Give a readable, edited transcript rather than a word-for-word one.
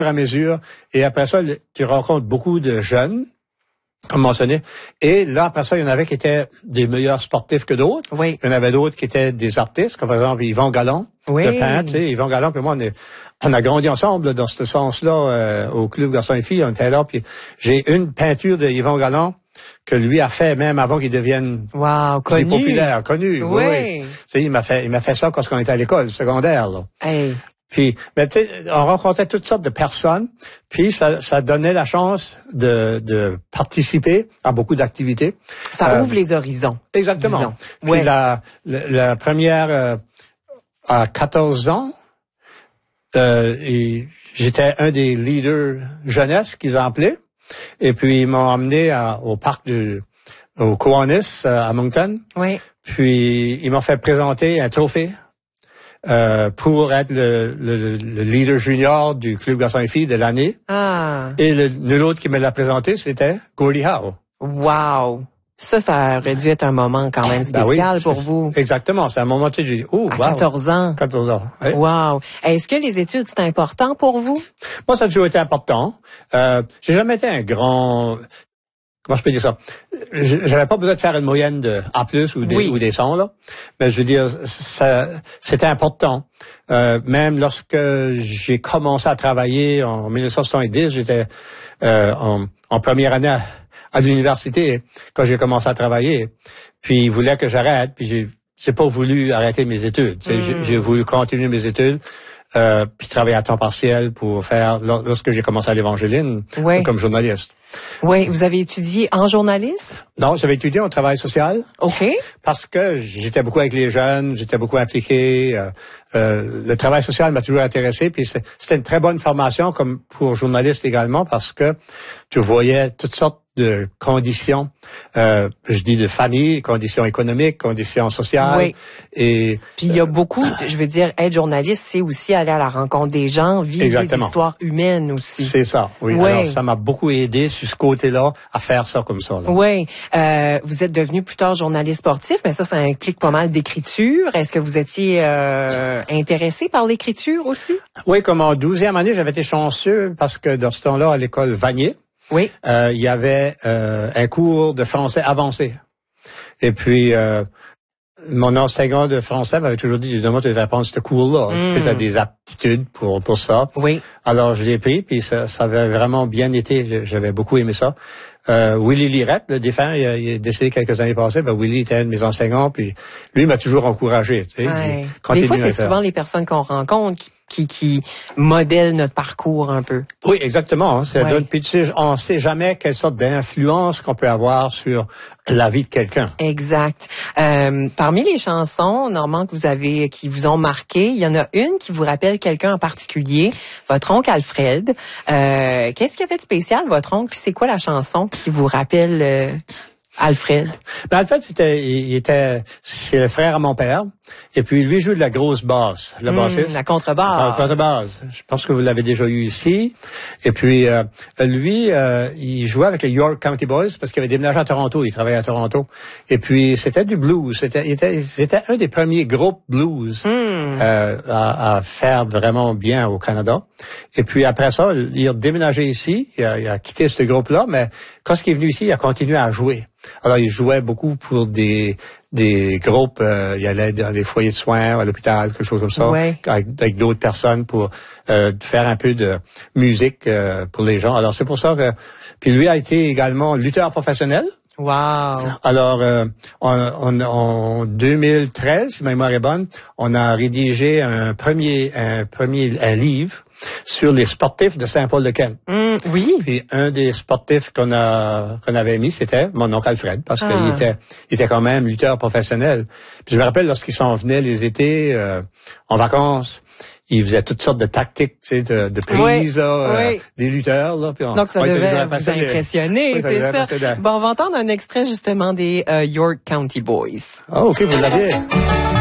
à mesure. Et après ça, tu rencontres beaucoup de jeunes, comme mentionné. Et là, après ça, il y en avait qui étaient des meilleurs sportifs que d'autres. Oui. Il y en avait d'autres qui étaient des artistes, comme par exemple Yvon Galland, oui. le peintre. Tu sais, Yvon Galland, puis moi, on a grandi ensemble là, dans ce sens-là au club Garçons et Filles. On était là, puis j'ai une peinture de Yvon Galland que lui a fait même avant qu'il devienne connu. Populaire, connu. Oui. Oui. Tu sais, il m'a fait ça quand on était à l'école secondaire. Là. Hey. Puis, mais tu sais, on rencontrait toutes sortes de personnes, puis ça donnait la chance de participer à beaucoup d'activités. Ça ouvre les horizons. Exactement. Disons. Puis ouais. la première, à 14 ans, et j'étais un des leaders jeunesse qu'ils ont appelé, et puis ils m'ont emmené au parc au Kiwanis à Moncton. Oui. Puis ils m'ont fait présenter un trophée. Pour être le leader junior du club Garçons et Filles de l'année. Ah. Et nul autre qui me l'a présenté, c'était Gordie Howe. Wow. Ça aurait dû être un moment quand même spécial pour vous. Exactement. C'est un moment où j'ai dit, oh, wow. À 14 ans. 14 ans. Oui. Wow. Est-ce que les études, c'est important pour vous? Moi, ça a toujours été important. J'ai jamais été un grand... Comment je peux dire ça? J'avais pas besoin de faire une moyenne de A+, ou des 100, là. Mais je veux dire, c'était important. Même lorsque j'ai commencé à travailler en 1970, j'étais, en première année à l'université, quand j'ai commencé à travailler. Puis, ils voulaient que j'arrête, puis j'ai pas voulu arrêter mes études. J'ai voulu continuer mes études. Puis travailler à temps partiel pour faire, lorsque j'ai commencé à l'Évangéline, comme journaliste. Oui, vous avez étudié en journalisme? Non, j'avais étudié en travail social. OK. Parce que j'étais beaucoup avec les jeunes, j'étais beaucoup impliqué. Le travail social m'a toujours intéressé, puis c'était une très bonne formation comme pour journaliste également, parce que tu voyais toutes sortes de conditions, je dis de famille, conditions économiques, conditions sociales. Oui. Et puis il y a beaucoup, je veux dire, être journaliste, c'est aussi aller à la rencontre des gens, vivre des histoires humaines aussi. C'est ça, oui. Alors ça m'a beaucoup aidé sur ce côté-là à faire ça comme ça. Là. Oui. Vous êtes devenu plus tard journaliste sportif, mais ça implique pas mal d'écriture. Est-ce que vous étiez intéressé par l'écriture aussi? Oui, comme en 12e année, j'avais été chanceux parce que dans ce temps-là, à l'école Vanier, oui. Il y avait un cours de français avancé. Et puis, mon enseignant de français m'avait toujours dit, évidemment, tu devrais prendre ce cours-là. Tu as des aptitudes pour ça. Oui. Alors, je l'ai pris, puis ça avait vraiment bien été. J'avais beaucoup aimé ça. Willy Lirette, le défunt, il est décédé quelques années passées. Willy était un de mes enseignants, puis lui m'a toujours encouragé. Tu sais, des fois, c'est souvent les personnes qu'on rencontre qui modèlent notre parcours un peu. Oui, exactement. Puis on ne sait jamais quelle sorte d'influence qu'on peut avoir sur la vie de quelqu'un. Exact. Parmi les chansons, Normand, qui vous ont marqué, il y en a une qui vous rappelle quelqu'un en particulier, votre oncle Alfred. Qu'est-ce qu'il a fait de spécial, votre oncle? Puis c'est quoi la chanson qui vous rappelle Alfred? Alfred, c'est le frère à mon père. Et puis, lui joue de la grosse basse, la bassiste. La contrebasse. La contrebasse. Je pense que vous l'avez déjà eu ici. Et puis, lui, il jouait avec les York County Boys parce qu'il avait déménagé à Toronto. Il travaillait à Toronto. Et puis, c'était du blues. C'était un des premiers groupes blues à faire vraiment bien au Canada. Et puis, après ça, il a déménagé ici. Il a quitté ce groupe-là. Mais quand il est venu ici, il a continué à jouer. Alors, il jouait beaucoup pour des groupes, il allait dans des foyers de soins, à l'hôpital, quelque chose comme ça, avec d'autres personnes pour faire un peu de musique pour les gens. Alors, c'est pour ça que... Puis lui a été également lutteur professionnel. Wow. Alors, en 2013, si ma mémoire est bonne, on a rédigé un livre sur les sportifs de Saint-Paul-de-Kent. Oui. Puis un des sportifs qu'on avait mis, c'était mon oncle Alfred, parce qu'il était quand même lutteur professionnel. Puis je me rappelle lorsqu'ils s'en venaient les étés en vacances, ils faisaient toutes sortes de tactiques, tu sais, de prise, des lutteurs. Là, puis donc ça devait vous impressionner, c'est ça. Bon, on va entendre un extrait justement des York County Boys. Ah, OK, vous l'avez.